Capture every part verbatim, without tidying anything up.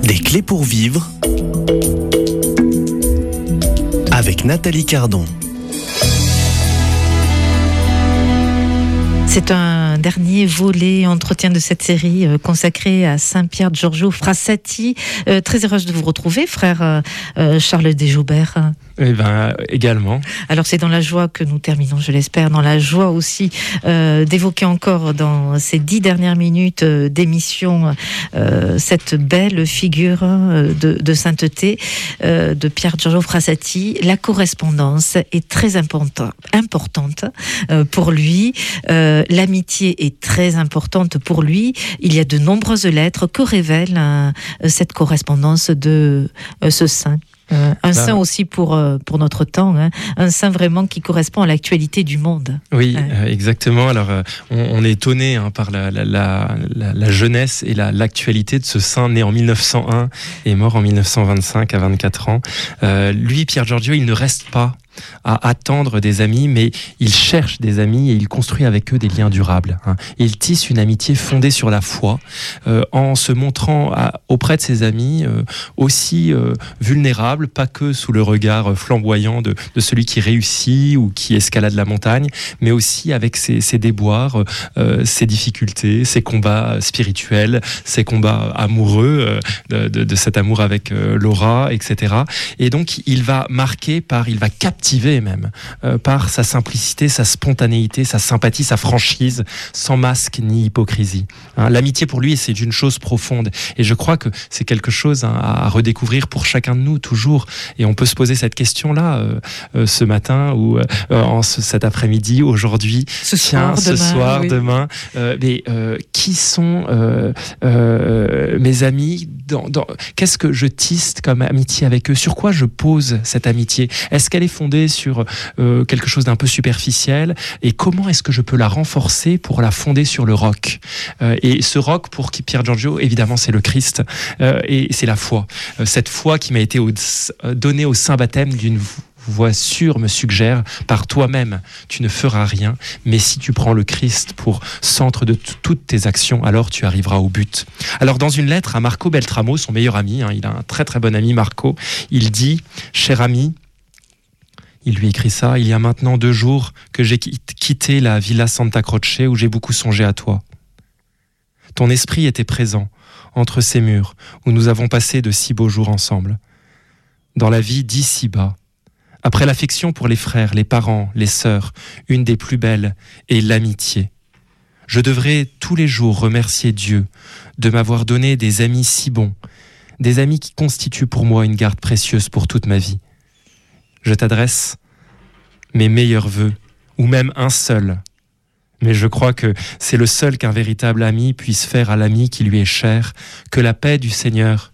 Des clés pour vivre avec Nathalie Cardon. C'est un dernier volet entretien de cette série euh, consacrée à Saint Pier Giorgio Frassati. Euh, très heureuse de vous retrouver, frère euh, Charles Desjoubert. Eh ben, également. Alors c'est dans la joie que nous terminons, je l'espère, dans la joie aussi euh, d'évoquer encore dans ces dix dernières minutes euh, d'émission euh, cette belle figure euh, de, de sainteté euh, de Pier Giorgio Frassati. La correspondance est très importante, importante euh, pour lui. Euh, l'amitié est très importante pour lui. Il y a de nombreuses lettres que révèle euh, cette correspondance de euh, ce saint. Euh, un saint aussi pour, euh, pour notre temps, hein. Un saint vraiment qui correspond à l'actualité du monde. Oui, ouais. euh, exactement. Alors, euh, on, on est étonné hein, par la, la, la, la, la jeunesse et la, l'actualité de ce saint né en mille neuf cent un et mort en mille neuf cent vingt-cinq à vingt-quatre ans. Euh, lui, Pier Giorgio, il ne reste pas à attendre des amis, mais il cherche des amis et il construit avec eux des liens durables. Hein. Il tisse une amitié fondée sur la foi, euh, en se montrant à, auprès de ses amis euh, aussi euh, vulnérables, pas que sous le regard flamboyant de, de celui qui réussit ou qui escalade la montagne, mais aussi avec ses, ses déboires, euh, ses difficultés, ses combats spirituels, ses combats amoureux, euh, de, de, de cet amour avec euh, Laura, et cetera. Et donc, il va marquer par, il va captiver même euh, par sa simplicité, sa spontanéité, sa sympathie, sa franchise, sans masque ni hypocrisie. Hein, l'amitié pour lui, c'est une chose profonde. Et je crois que c'est quelque chose hein, à redécouvrir pour chacun de nous, toujours. Et on peut se poser cette question-là euh, euh, ce matin ou euh, en ce, cet après-midi, aujourd'hui. Ce Tiens, soir, ce demain, soir, oui. demain. Euh, mais euh, qui sont euh, euh, mes amis dans, dans, qu'est-ce que je tisse comme amitié avec eux? Sur quoi je pose cette amitié? Est-ce qu'elle est fondée sur euh, quelque chose d'un peu superficiel, et comment est-ce que je peux la renforcer pour la fonder sur le roc euh, et ce roc pour qui Pier Giorgio, évidemment, c'est le Christ euh, et c'est la foi. Euh, cette foi qui m'a été au, euh, donnée au saint baptême d'une voix sûre me suggère, par toi-même, tu ne feras rien, mais si tu prends le Christ pour centre de t- toutes tes actions, alors tu arriveras au but. Alors dans une lettre à Marco Beltramo, son meilleur ami, hein, il a un très très bon ami Marco, il dit « Cher ami », il lui écrit ça, « Il y a maintenant deux jours que j'ai quitté la Villa Santa Croce où j'ai beaucoup songé à toi. Ton esprit était présent entre ces murs où nous avons passé de si beaux jours ensemble. Dans la vie d'ici-bas, après l'affection pour les frères, les parents, les sœurs, une des plus belles est l'amitié. Je devrais tous les jours remercier Dieu de m'avoir donné des amis si bons, des amis qui constituent pour moi une garde précieuse pour toute ma vie. Je t'adresse mes meilleurs vœux, ou même un seul. Mais je crois que c'est le seul qu'un véritable ami puisse faire à l'ami qui lui est cher. Que la paix du Seigneur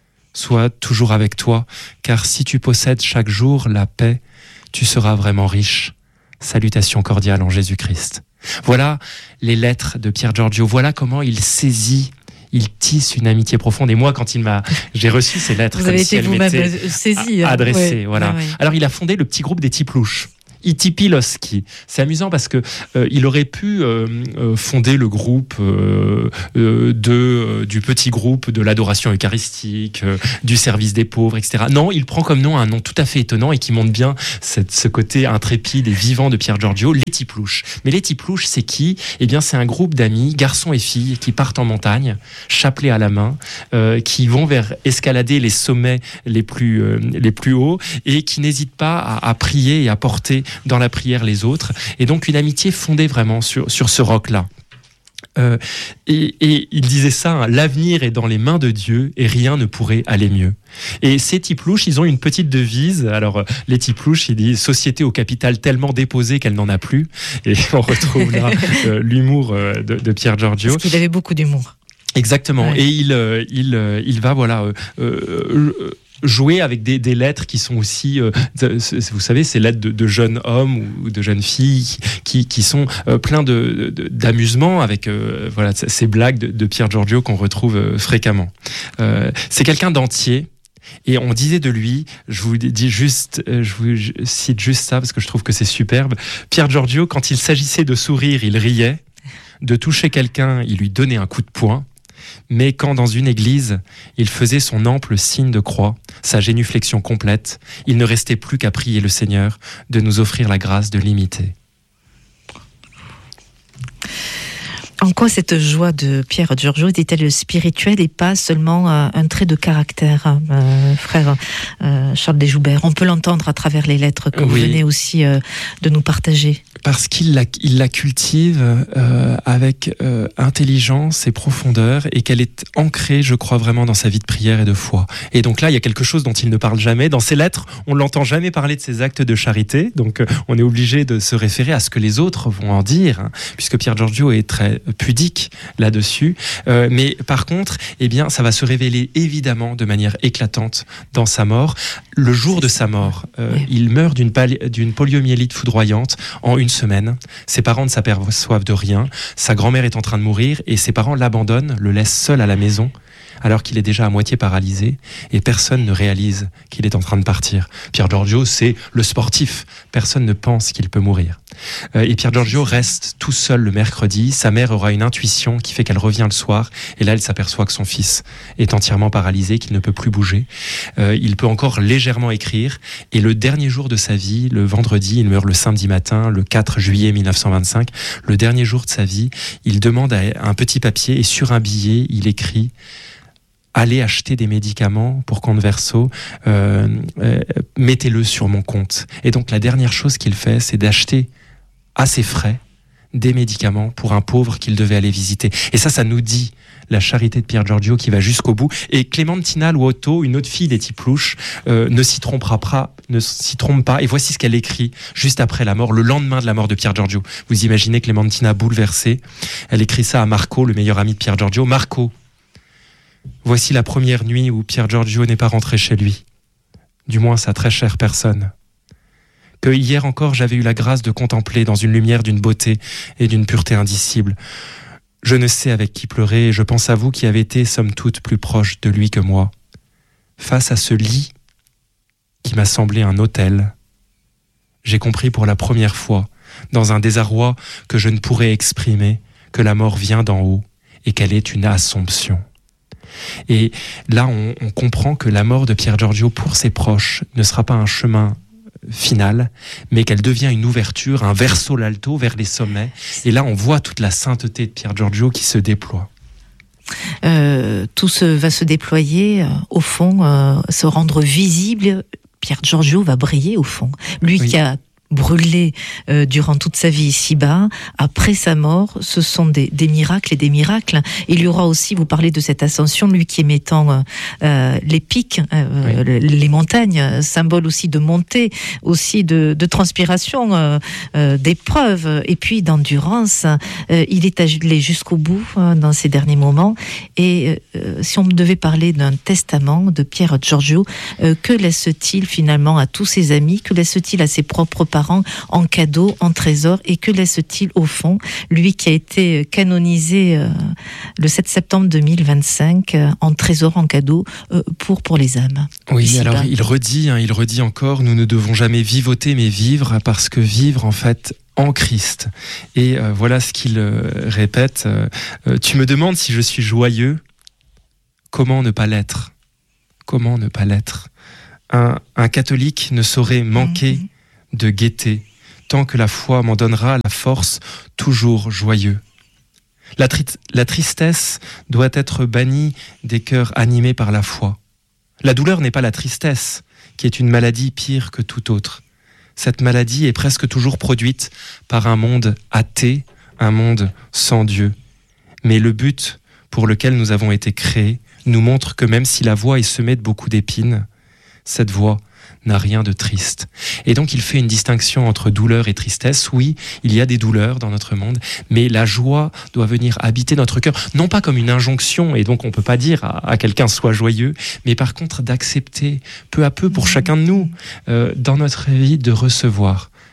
soit toujours avec toi, car si tu possèdes chaque jour la paix, tu seras vraiment riche. Salutations cordiales en Jésus-Christ. » Voilà les lettres de Pier Giorgio. Voilà comment il saisit, il tisse une amitié profonde. Et moi, quand il m'a, j'ai reçu ces lettres, vous comme avez si été elles m'étaient saisi, adressées. ouais, voilà. ouais, ouais. Alors, il a fondé le petit groupe des Tiplouches. Iti Pilowski. C'est amusant parce que euh, il aurait pu euh, euh, fonder le groupe euh, euh, de euh, du petit groupe de l'adoration eucharistique, euh, du service des pauvres, et cetera. Non, il prend comme nom un nom tout à fait étonnant et qui montre bien cette, ce côté intrépide et vivant de Pier Giorgio, les Tiplouches. Mais les Tiplouches, c'est qui? Eh bien, c'est un groupe d'amis, garçons et filles, qui partent en montagne, chapelet à la main, euh, qui vont vers escalader les sommets les plus euh, les plus hauts et qui n'hésitent pas à, à prier et à porter dans la prière les autres, et donc une amitié fondée vraiment sur, sur ce roc-là. Euh, et, et il disait ça, hein, l'avenir est dans les mains de Dieu et rien ne pourrait aller mieux. Et ces Tiplouches, ils ont une petite devise. Alors les Tiplouches, ils disent société au capital tellement déposé qu'elle n'en a plus. Et on retrouve là euh, l'humour euh, de, de Pier Giorgio. Parce qu'il avait beaucoup d'humour. Exactement. Ouais. Et il, euh, il, euh, il va voilà. Euh, euh, jouer avec des, des lettres qui sont aussi, euh, de, vous savez, ces lettres de, de jeunes hommes ou de jeunes filles qui, qui sont euh, pleins de, de, d'amusement avec euh, voilà, ces blagues de, de Pier Giorgio qu'on retrouve euh, fréquemment. Euh, c'est quelqu'un d'entier. Et on disait de lui, je vous dis juste, je vous cite juste ça parce que je trouve que c'est superbe. Pier Giorgio, quand il s'agissait de sourire, il riait. De toucher quelqu'un, il lui donnait un coup de poing. Mais quand dans une église, il faisait son ample signe de croix, sa génuflexion complète, il ne restait plus qu'à prier le Seigneur de nous offrir la grâce de l'imiter. En quoi cette joie de Pier Giorgio était-elle spirituelle et pas seulement euh, un trait de caractère, euh, frère euh, Charles Desjoubert? On peut l'entendre à travers les lettres que vous oui. venez aussi euh, de nous partager. Parce qu'il la, il la cultive euh, avec euh, intelligence et profondeur, et qu'elle est ancrée, je crois, vraiment dans sa vie de prière et de foi. Et donc là, il y a quelque chose dont il ne parle jamais. Dans ses lettres, on ne l'entend jamais parler de ses actes de charité, donc euh, on est obligé de se référer à ce que les autres vont en dire, hein, puisque Pier Giorgio est très pudique là-dessus. Euh, mais par contre, eh bien, ça va se révéler évidemment de manière éclatante dans sa mort. Le jour de sa mort, euh, oui. il meurt d'une, pali- d'une poliomyélite foudroyante en une semaine. Ses parents ne s'aperçoivent de rien. Sa grand-mère est en train de mourir et ses parents l'abandonnent, le laissent seul à la maison, alors qu'il est déjà à moitié paralysé, et personne ne réalise qu'il est en train de partir. Pier Giorgio, c'est le sportif. Personne ne pense qu'il peut mourir. Euh, et Pier Giorgio reste tout seul le mercredi. Sa mère aura une intuition qui fait qu'elle revient le soir, et là, elle s'aperçoit que son fils est entièrement paralysé, qu'il ne peut plus bouger. Euh, il peut encore légèrement écrire, et le dernier jour de sa vie, le vendredi, il meurt le samedi matin, le quatre juillet mille neuf cent vingt-cinq, le dernier jour de sa vie, il demande un petit papier, et sur un billet, il écrit: allez acheter des médicaments pour Converso, euh, euh, mettez-le sur mon compte. Et donc la dernière chose qu'il fait, c'est d'acheter à ses frais des médicaments pour un pauvre qu'il devait aller visiter. Et ça, ça nous dit la charité de Pier Giorgio qui va jusqu'au bout. Et Clementina Luotto, une autre fille des Tiplouche, euh, ne s'y trompera pas, ne s'y trompe pas. Et voici ce qu'elle écrit juste après la mort, le lendemain de la mort de Pier Giorgio. Vous imaginez Clementina bouleversée. Elle écrit ça à Marco, le meilleur ami de Pier Giorgio. Marco, voici la première nuit où Pier Giorgio n'est pas rentré chez lui, du moins sa très chère personne, que hier encore j'avais eu la grâce de contempler dans une lumière d'une beauté et d'une pureté indicible. Je ne sais avec qui pleurer, et je pense à vous qui avez été, somme toute, plus proche de lui que moi. Face à ce lit qui m'a semblé un autel, j'ai compris pour la première fois, dans un désarroi que je ne pourrais exprimer, que la mort vient d'en haut et qu'elle est une assomption. Et là, on, on comprend que la mort de Pier Giorgio pour ses proches ne sera pas un chemin final, mais qu'elle devient une ouverture, un verso l'alto vers les sommets. Et là, on voit toute la sainteté de Pier Giorgio qui se déploie. Euh, tout ce va se déployer, euh, au fond, euh, se rendre visible. Pier Giorgio va briller, au fond. Lui oui. qui a brûlé euh, durant toute sa vie ici-bas, après sa mort, ce sont des, des miracles et des miracles. Il y aura aussi, vous parlez de cette ascension, lui qui est mettant euh, les pics, euh, oui. les montagnes, symbole aussi de montée, aussi de, de transpiration, euh, euh, d'épreuve, et puis d'endurance. Euh, il est allé jusqu'au bout euh, dans ces derniers moments. Et euh, si on devait parler d'un testament de Pier Giorgio, euh, que laisse-t-il finalement à tous ses amis, que laisse-t-il à ses propres parents en cadeau, en trésor, et que laisse-t-il au fond, lui qui a été canonisé euh, le sept septembre deux mille vingt-cinq, euh, en trésor, en cadeau, euh, pour, pour les âmes. Oui, Ici, alors là. il redit, hein, il redit encore, nous ne devons jamais vivoter mais vivre, parce que vivre en fait en Christ. Et euh, voilà ce qu'il euh, répète, euh, euh, tu me demandes si je suis joyeux, comment ne pas l'être ? Comment ne pas l'être ? un, un catholique ne saurait manquer mmh. de gaieté, tant que la foi m'en donnera la force, toujours joyeux. La, tri- la tristesse doit être bannie des cœurs animés par la foi. La douleur n'est pas la tristesse, qui est une maladie pire que toute autre. Cette maladie est presque toujours produite par un monde athée, un monde sans Dieu. Mais le but pour lequel nous avons été créés nous montre que même si la voie est semée de beaucoup d'épines, cette voie n'a rien de triste. Et donc il fait une distinction entre douleur et tristesse. Oui, il y a des douleurs dans notre monde, mais la joie doit venir habiter notre cœur, non pas comme une injonction, et donc on ne peut pas dire à, à quelqu'un sois joyeux, mais par contre d'accepter peu à peu pour chacun de nous, euh, dans notre vie, de recevoir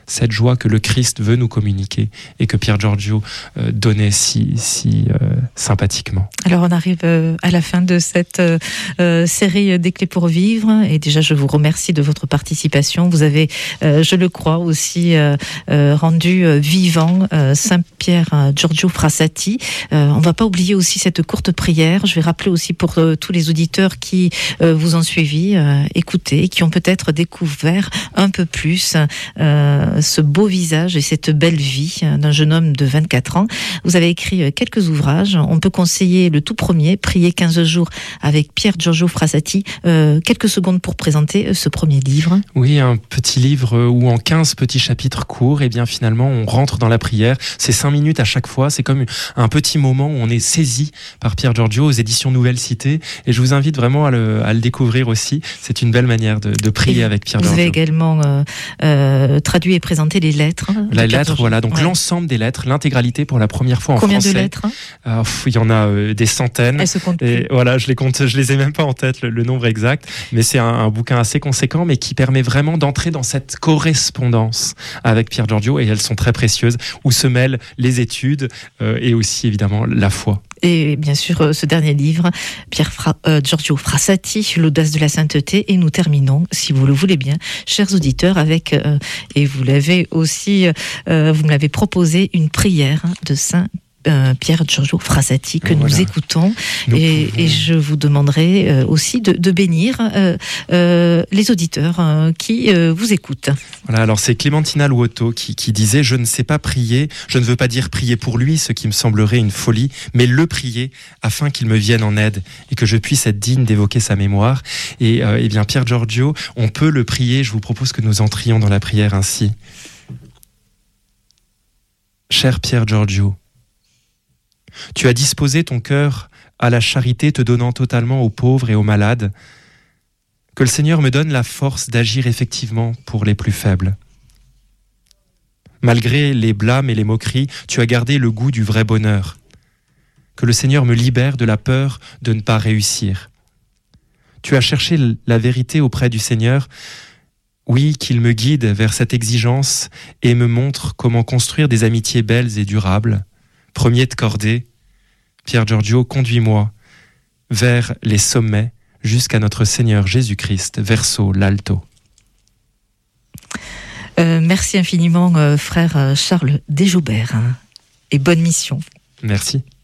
cette joie que le Christ veut nous communiquer et que Pier Giorgio euh, donnait si, si euh, sympathiquement. Alors on arrive euh, à la fin de cette euh, série des clés pour vivre et déjà je vous remercie de votre participation. Vous avez, euh, je le crois aussi, euh, euh, rendu euh, vivant euh, Saint Pier Giorgio Frassati. Euh, on ne va pas oublier aussi cette courte prière. Je vais rappeler aussi pour euh, tous les auditeurs qui euh, vous ont suivi, euh, écouté, qui ont peut-être découvert un peu plus euh, ce beau visage et cette belle vie d'un jeune homme de vingt-quatre ans. Vous avez écrit quelques ouvrages. On peut conseiller le tout premier, Prier quinze jours avec Pier Giorgio Frassati. Euh, quelques secondes pour présenter ce premier livre. Oui, un petit livre où en quinze petits chapitres courts, et bien finalement on rentre dans la prière. C'est cinq minutes à chaque fois. C'est comme un petit moment où on est saisi par Pier Giorgio aux éditions Nouvelle Cité. Et je vous invite vraiment à le, à le découvrir aussi. C'est une belle manière de, de prier et avec Pier Giorgio. Vous avez également euh, euh, traduit et présenté les lettres. La lettre, voilà. Donc ouais. L'ensemble des lettres, l'intégralité pour la première fois en Combien français. Combien de lettres hein euh, pff, Il y en a euh, des centaines. Elles se comptent et plus. Voilà, je les compte, je les ai même pas en tête le, le nombre exact, mais c'est un, un bouquin assez conséquent, mais qui permet vraiment d'entrer dans cette correspondance avec Pier Giorgio, et elles sont très précieuses, où se mêlent les études euh, et aussi évidemment la foi. Et bien sûr, ce dernier livre, Pier Fra- euh, Giorgio Frassati, l'audace de la sainteté. Et nous terminons, si vous le voulez bien, chers auditeurs, avec, euh, et vous l'avez aussi, euh, vous me l'avez proposé, une prière de Saint Euh, Pier Giorgio Frassati que voilà. nous écoutons nous et, pouvons... et je vous demanderai euh, aussi de, de bénir euh, euh, les auditeurs euh, qui euh, vous écoutent. Voilà, alors c'est Clémentina Luotto qui, qui disait « Je ne sais pas prier, je ne veux pas dire prier pour lui, ce qui me semblerait une folie, mais le prier afin qu'il me vienne en aide et que je puisse être digne d'évoquer sa mémoire. » Et euh, eh bien Pier Giorgio, on peut le prier, je vous propose que nous entrions dans la prière ainsi. Cher Pier Giorgio, tu as disposé ton cœur à la charité, te donnant totalement aux pauvres et aux malades. Que le Seigneur me donne la force d'agir effectivement pour les plus faibles. Malgré les blâmes et les moqueries, tu as gardé le goût du vrai bonheur. Que le Seigneur me libère de la peur de ne pas réussir. Tu as cherché la vérité auprès du Seigneur. Oui, qu'il me guide vers cette exigence et me montre comment construire des amitiés belles et durables. Premier de cordée, Pier Giorgio, conduis-moi vers les sommets jusqu'à notre Seigneur Jésus-Christ, verso l'alto. Euh, merci infiniment, euh, frère Charles Desjoubert, hein, et bonne mission. Merci.